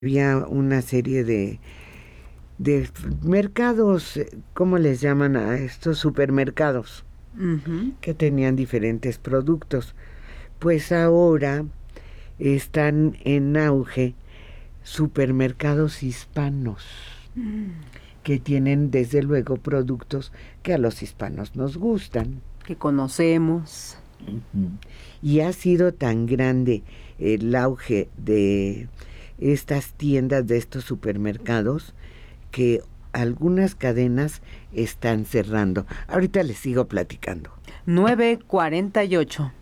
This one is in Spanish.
había una serie de mercados, ¿cómo les llaman a estos? Supermercados, Ujú. que tenían diferentes productos. Pues ahora están en auge supermercados hispanos, que tienen desde luego productos que a los hispanos nos gustan. Que conocemos. Y ha sido tan grande el auge de estas tiendas, de estos supermercados, que algunas cadenas están cerrando. Ahorita les sigo platicando. 9:48.